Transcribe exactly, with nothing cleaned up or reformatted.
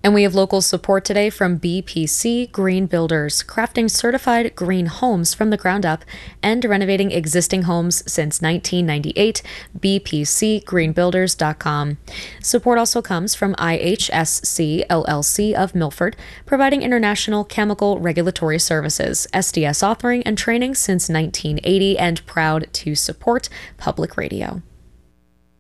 And we have local support today from B P C Green Builders, crafting certified green homes from the ground up and renovating existing homes since nineteen ninety-eight. B P C green builders dot com. Support also comes from I H S C L L C of Milford, providing international chemical regulatory services, S D S authoring and training since nineteen eighty, and proud to support public radio.